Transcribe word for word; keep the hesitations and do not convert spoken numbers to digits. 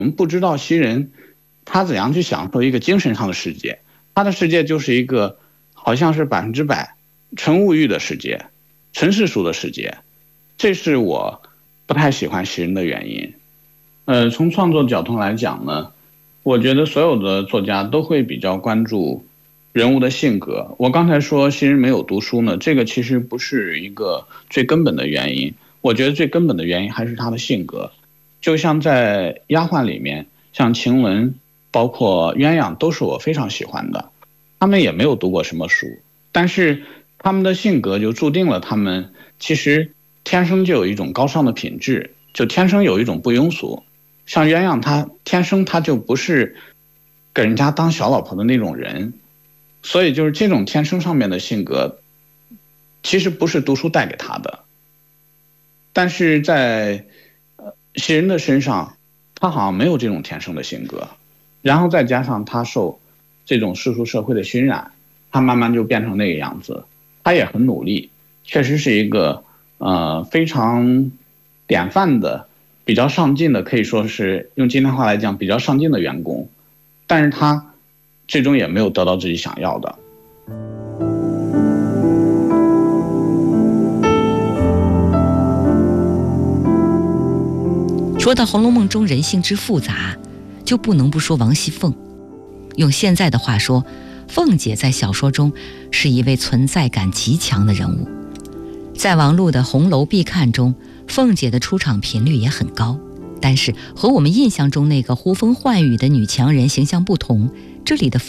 我们不知道袭人她怎样去享受一个精神上的世界，她的世界就是一个好像是百分之百纯物欲的世界，纯世俗的世界，这是我不太喜欢袭人的原因。呃，从创作角度来讲呢，我觉得所有的作家都会比较关注人物的性格。我刚才说袭人没有读书呢，这个其实不是一个最根本的原因，我觉得最根本的原因还是她的性格。就像在丫鬟里面，像晴雯包括鸳鸯都是我非常喜欢的，他们也没有读过什么书，但是他们的性格就注定了他们其实天生就有一种高尚的品质，就天生有一种不庸俗。像鸳鸯她天生她就不是给人家当小老婆的那种人，所以就是这种天生上面的性格其实不是读书带给她的。但是在袭人的身上，她好像没有这种天生的性格，然后再加上她受这种世俗社会的熏染，她慢慢就变成那个样子。她也很努力，确实是一个呃非常典范的比较上进的，可以说是用今天话来讲比较上进的员工，但是她最终也没有得到自己想要的。 说到《红楼梦》中人性之复杂，就不能不说王熙凤。用现在的话说，凤姐在小说中是一位存在感极强的人物。在王璐的《红楼必看》中，凤姐的出场频率也很高，但是和我们印象中那个呼风唤雨的女强人形象不同，这里的